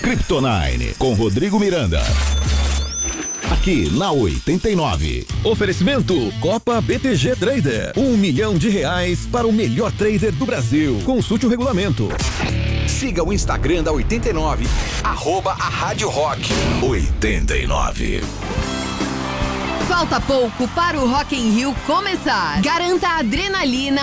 Kryptonine, com Rodrigo Miranda. Aqui na 89. Oferecimento Copa BTG Trader. R$1 milhão para o melhor trader do Brasil. Consulte o regulamento. Siga o Instagram da 89, @a Rádio Rock 89. Falta pouco para o Rock in Rio começar. Garanta a adrenalina